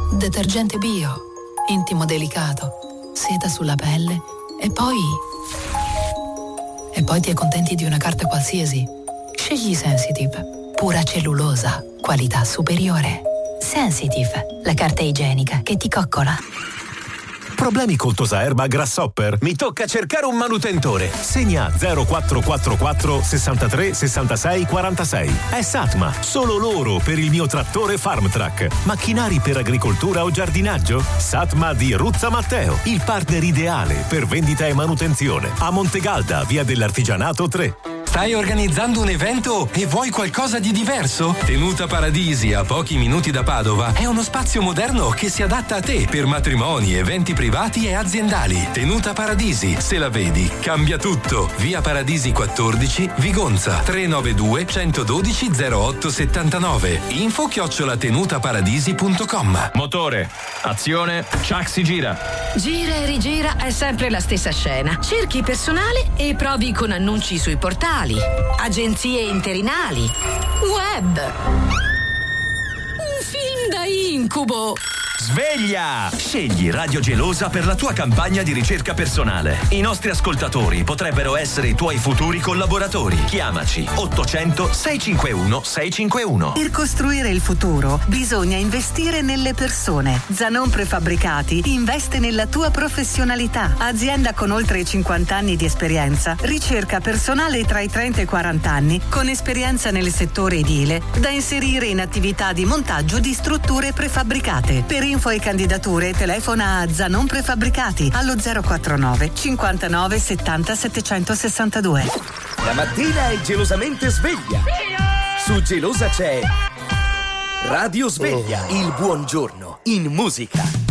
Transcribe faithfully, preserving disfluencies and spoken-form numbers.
Detergente bio, intimo delicato, seta sulla pelle e poi... E poi ti accontenti di una carta qualsiasi. Scegli Sensitive, pura cellulosa, qualità superiore. Sensitive, la carta igienica che ti coccola. Problemi col Tosaerba Grasshopper? Mi tocca cercare un manutentore. Segna zero quattro quattro quattro sessantatré sessantasei quarantasei. È Satma, solo loro per il mio trattore Farmtrack. Macchinari per agricoltura o giardinaggio? Satma di Ruzza Matteo, il partner ideale per vendita e manutenzione. A Montegalda, via dell'Artigianato tre. Stai organizzando un evento e vuoi qualcosa di diverso? Tenuta Paradisi, a pochi minuti da Padova, è uno spazio moderno che si adatta a te per matrimoni, eventi privati e aziendali. Tenuta Paradisi, se la vedi, cambia tutto. Via Paradisi quattordici, Vigonza, tre nove due uno uno due zero otto sette nove. Info chiocciola tenutaparadisi punto com. Motore, azione, Chuck si gira. Gira e rigira è sempre la stessa scena. Cerchi personale e provi con annunci sui portali, agenzie interinali, web. Un film da incubo. Sveglia! Scegli Radio Gelosa per la tua campagna di ricerca personale. I nostri ascoltatori potrebbero essere i tuoi futuri collaboratori. Chiamaci ottocento sei cinque uno sei cinque uno. Per costruire il futuro bisogna investire nelle persone. Zanon Prefabbricati investe nella tua professionalità. Azienda con oltre cinquanta anni di esperienza. Ricerca personale tra i trenta e i quaranta anni con esperienza nel settore edile da inserire in attività di montaggio di strutture prefabbricate. Per info e candidature telefona a Zanon Prefabbricati allo zero quattro nove cinquantanove settanta settecentosessantadue. La mattina è gelosamente sveglia. Su Gelosa c'è Radio Sveglia, il buongiorno in musica.